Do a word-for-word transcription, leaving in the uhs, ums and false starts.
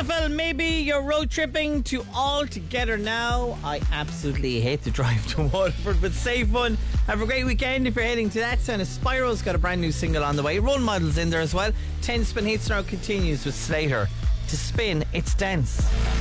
Well, maybe you're road tripping to All Together Now. I absolutely hate to drive to Waterford, but save fun. Have a great weekend if you're heading to that. Sound of Spiral's got a brand new single on the way. Role Models in there as well. ten Spin Hits now continues with Slater. To spin, it's dance.